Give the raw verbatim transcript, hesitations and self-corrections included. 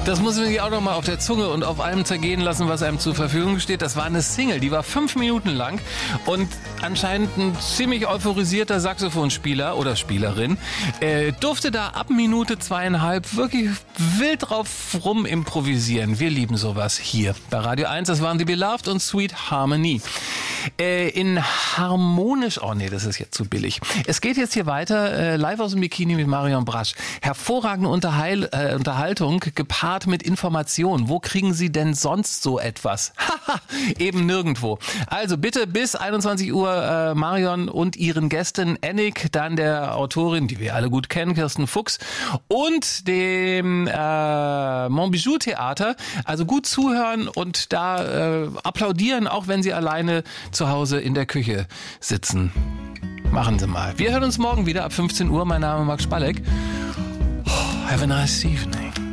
Das muss man sich auch noch mal auf der Zunge und auf allem zergehen lassen, was einem zur Verfügung steht. Das war eine Single, die war fünf Minuten lang und anscheinend ein ziemlich euphorisierter Saxophonspieler oder Spielerin äh, durfte da ab Minute zweieinhalb wirklich wild drauf rum improvisieren. Wir lieben sowas hier bei Radio eins. Das waren die Beloved und Sweet Harmony. Äh, in harmonisch, oh nee, das ist jetzt zu billig. Es geht jetzt hier weiter, äh, live aus dem Bikini mit Marion Brasch. Hervorragende Unterheil, äh, Unterhaltung, gepaart mit Information. Wo kriegen Sie denn sonst so etwas? Haha, eben nirgendwo. Also bitte bis einundzwanzig Uhr äh, Marion und ihren Gästen Annick, dann der Autorin, die wir alle gut kennen, Kirsten Fuchs, und dem äh, Montbijou Theater. Also gut zuhören und da äh, applaudieren, auch wenn Sie alleine zu Hause in der Küche sitzen. Machen Sie mal. Wir hören uns morgen wieder ab fünfzehn Uhr. Mein Name ist Max Spalleck. Oh, have a nice evening.